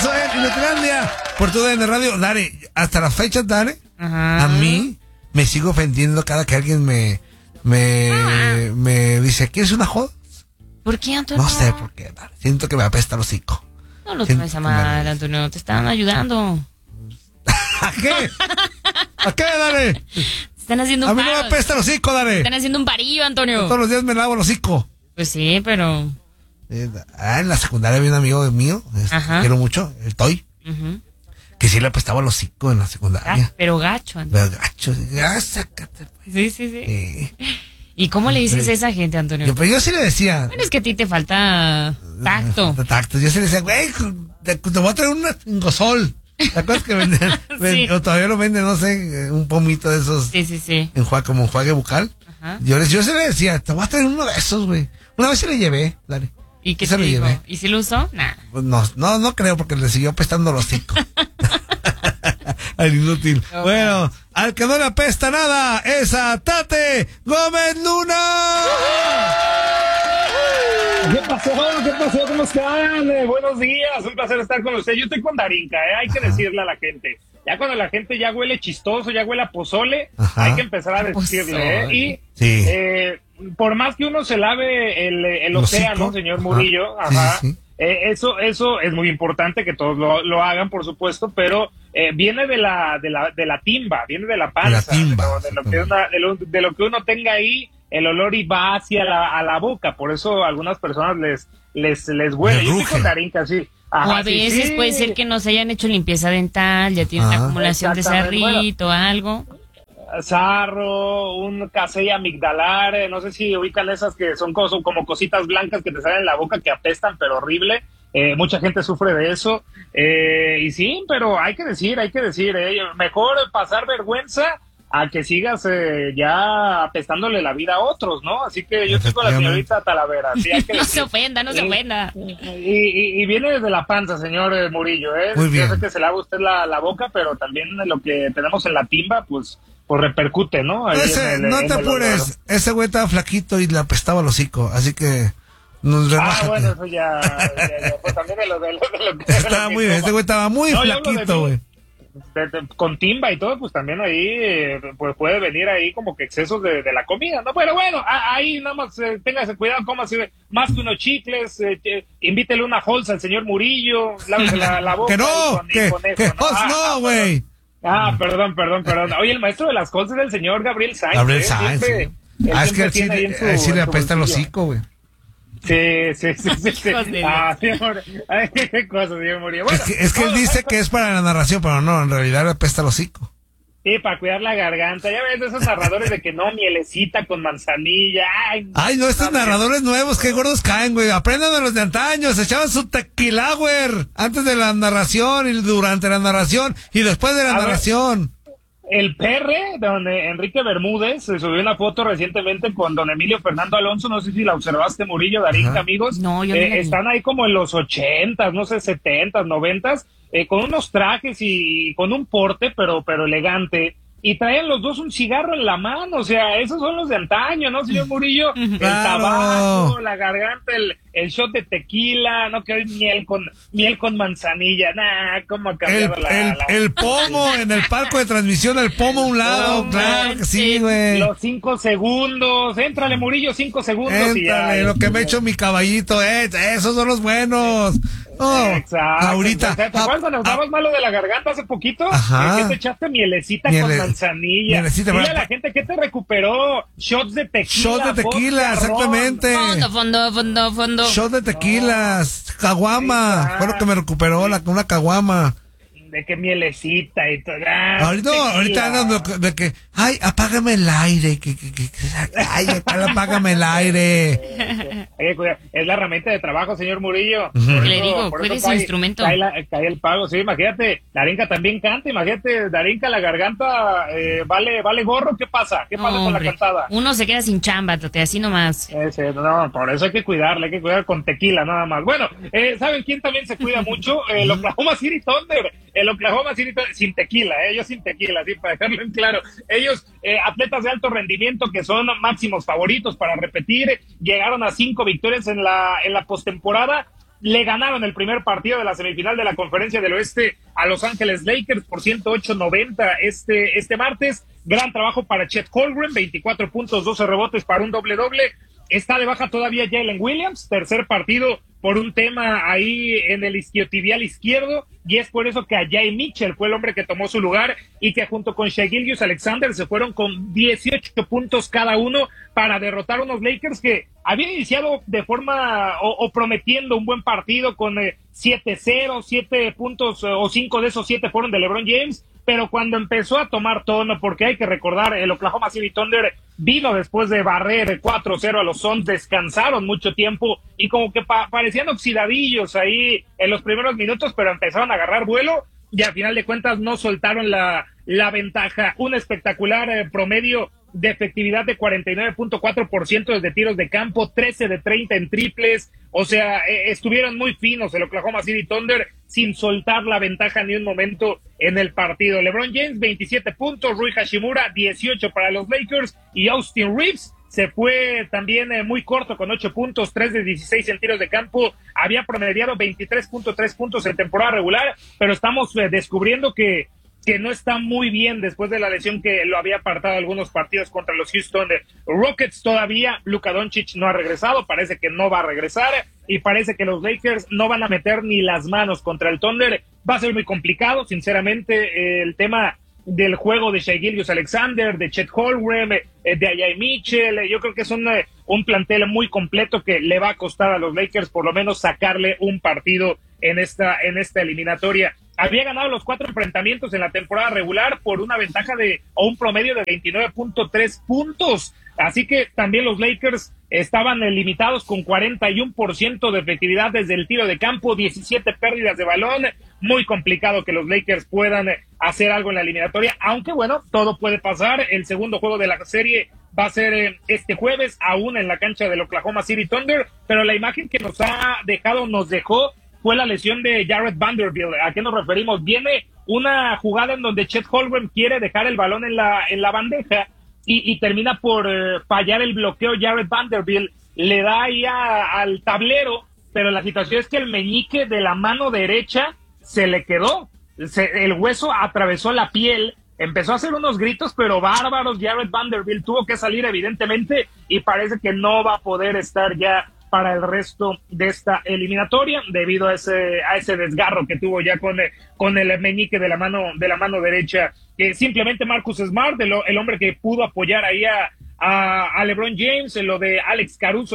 eso es Inutilandia por tu DN Radio. Dale, hasta la fecha, dale. Ajá. A mí me sigo ofendiendo cada que alguien me dice, ¿quieres una joda? ¿Por qué, Antonio? No sé por qué, dale. Siento que me apesta el hocico. No lo tomes a mal, Antonio. Te estaban ayudando. ¿A qué? ¿A qué, dale? Te están haciendo un A mí no me paro. apesta el hocico, Te dale. están haciendo un parillo, Antonio. Todos los días me lavo el hocico. Pues sí, pero... En la secundaria había un amigo mío, Ajá. quiero mucho, el Toy, Ujú. que sí le apestaba el hocico en la secundaria. Pero gacho, Antonio. Pero gacho, ya sácate. Sí. ¿Y cómo le dices a esa gente, Antonio? Yo sí le decía. Bueno, es que a ti te falta tacto. Tacto. Yo sí le decía, güey, te voy a traer un gozol. ¿Te acuerdas que venden? Sí. O todavía lo venden, no sé, un pomito de esos. Sí. Como enjuague bucal. Ajá. Yo sí le decía, te voy a traer uno de esos, güey. Una vez se le llevé, dale. ¿Y qué Se te lo dijo? llevé. ¿Y si lo usó? Nah. Pues no creo porque le siguió apestando el hocico. Al inútil. Okay. Bueno, al que no le apesta nada es a Tate Gómez Luna. ¿Qué pasó? ¿Cómo están? Buenos días, un placer estar con ustedes. Yo estoy con Darinka, hay que decirle a la gente. Ya cuando la gente ya huele chistoso, ya huele a pozole, Ajá. hay que empezar a decirle, Y Sí. por más que uno se lave el océano, señor Murillo, Ajá. Sí. eso es muy importante que todos lo hagan, por supuesto, pero viene de la timba, viene de la panza, De la timba, de lo que uno tenga ahí, el olor y va hacia la boca, por eso a algunas personas les huele. Yo estoy con Darinka, sí. Ajá, O a veces puede ser que no se hayan hecho limpieza dental, ya tiene una acumulación de sarrito, algo. Sarro, un casey amigdalar, no sé si ubican esas que son como cositas blancas que te salen en la boca que apestan, pero horrible. Mucha gente sufre de eso. Y sí, pero hay que decir, mejor pasar vergüenza a que sigas ya apestándole la vida a otros, ¿no? Así que yo estoy con la señorita Talavera. ¿Sí? Hay que No se ofenda. Y viene desde la panza, señor Murillo, ¿eh? Muy bien. Yo sé que se lava usted la boca, pero también lo que tenemos en la timba, pues repercute, ¿no? Ahí No te apures, ese güey estaba flaquito y le apestaba el hocico, así que relájate. Bueno, eso ya pues también de lo que estaba muy bien, ese güey estaba muy flaquito, güey. Con timba y todo, pues también ahí pues puede venir ahí como que excesos de la comida, ¿no? Pero bueno, ahí nada más téngase cuidado, cómase más que unos chicles, invítele una holza al señor Murillo, lávese la boca. Que no, que no, güey. Perdón. Oye, el maestro de las cosas es el señor Gabriel Sainz. Sí. Es que sí le apesta el hocico, güey. Sí. Señor. Ay, qué cosa, señor Murillo. Bueno, es que él dice que es para la narración, pero no, en realidad le apesta el hocico. Sí, para cuidar la garganta. Ya ves esos narradores de que no, mielecita con manzanilla. Ay, no, estos narradores nuevos, qué gordos caen, güey. Aprendan de los de antaño. Se echaban su tequilauer antes de la narración y durante la narración y después de la narración. El Perre, donde Enrique Bermúdez se subió una foto recientemente con don Emilio Fernando Alonso, no sé si la observaste, Murillo, Darinka, amigos. No, yo no están ahí como en los 80s, no sé, 70s, 90s, con unos trajes y con un porte, pero elegante. Y traen los dos un cigarro en la mano, o sea, esos son los de antaño, ¿no, señor Murillo? El tabaco, la garganta, el shot de tequila, no, que hay miel con manzanilla, cómo ha cambiado el pomo en el palco de transmisión, el pomo a un lado, claro que sí, güey. Los 5 segundos, éntrale, Murillo, 5 segundos. Éntrale, lo que me echo mi caballito, esos son los buenos. Oh, exacto. Ahorita. ¿Te acuerdas cuando estabas malo de la garganta hace poquito? Ajá. Que te echaste mielecita con manzanilla. Dile a la gente que te recuperó shots de tequila. Shots de tequila, exactamente. Fondo. Shots de tequilas, caguama. Fue lo que me recuperó, una caguama. De que mielecita y todo. Ahorita andan de que, ay, apágame el aire. Ay, apágame el aire. Es la herramienta de trabajo, señor Murillo. Le digo, cuide su instrumento. Cae el pago, sí, imagínate, Darinka también canta, imagínate, Darinka, la garganta, vale gorro, ¿qué pasa? ¿Qué pasa con la cantada? Uno se queda sin chamba, Tate, así nomás. No, por eso hay que cuidarle, hay que cuidar con tequila nada más. Bueno, ¿saben quién también se cuida mucho? El Oklahoma City Thunder. El Oklahoma City sin tequila, ellos sin tequila, sí, para dejarlo en claro. Ellos, atletas de alto rendimiento que son máximos favoritos para repetir, llegaron a 5 victorias en la postemporada, le ganaron el primer partido de la semifinal de la Conferencia del Oeste a Los Ángeles Lakers por 108-90 este martes. Gran trabajo para Chet Holmgren, 24 puntos, 12 rebotes para un doble-doble. Está de baja todavía Jalen Williams, tercer partido por un tema ahí en el isquiotibial izquierdo, y es por eso que Ajay Mitchell fue el hombre que tomó su lugar y que junto con Shai Gilgeous-Alexander se fueron con 18 puntos cada uno para derrotar a unos Lakers que habían iniciado de forma o prometiendo un buen partido con 7-0, 7 puntos o 5 de esos 7 fueron de LeBron James, pero cuando empezó a tomar tono, porque hay que recordar, el Oklahoma City Thunder vino después de barrer 4-0 a los Suns, descansaron mucho tiempo y como que parecían oxidadillos ahí en los primeros minutos, pero empezaron a agarrar vuelo y al final de cuentas no soltaron la ventaja. Un espectacular promedio de efectividad de 49.4% desde tiros de campo, 13 de 30 en triples, o sea, estuvieron muy finos el Oklahoma City Thunder sin soltar la ventaja ni un momento en el partido. LeBron James, 27 puntos, Rui Hachimura, 18 para los Lakers, y Austin Reeves se fue también muy corto con 8 puntos, 3 de 16 en tiros de campo, había promediado 23.3 puntos en temporada regular, pero estamos descubriendo que no está muy bien después de la lesión que lo había apartado algunos partidos contra los Houston Rockets. Todavía Luka Doncic no ha regresado, parece que no va a regresar y parece que los Lakers no van a meter ni las manos contra el Thunder. Va a ser muy complicado, sinceramente, el tema del juego de Shai Gilgeous-Alexander, de Chet Holmgren, de Ajay Mitchell. Yo creo que es un plantel muy completo que le va a costar a los Lakers por lo menos sacarle un partido en esta eliminatoria. Había ganado los 4 enfrentamientos en la temporada regular por una ventaja o un promedio de 29.3 puntos. Así que también los Lakers estaban limitados con 41% de efectividad desde el tiro de campo, 17 pérdidas de balón. Muy complicado que los Lakers puedan hacer algo en la eliminatoria, aunque bueno, todo puede pasar. El segundo juego de la serie va a ser este jueves, aún en la cancha del Oklahoma City Thunder, pero la imagen que nos dejó fue la lesión de Jared Vanderbilt. ¿A qué nos referimos? Viene una jugada en donde Chet Holmgren quiere dejar el balón en la bandeja y termina por fallar el bloqueo. Jared Vanderbilt le da ahí al tablero, pero la situación es que el meñique de la mano derecha se le quedó. El hueso atravesó la piel, empezó a hacer unos gritos, pero bárbaros. Jared Vanderbilt tuvo que salir evidentemente y parece que no va a poder estar ya para el resto de esta eliminatoria debido a ese desgarro que tuvo ya con el meñique de la mano derecha. Simplemente Marcus Smart, el hombre que pudo apoyar ahí a LeBron James, en lo de Alex Caruso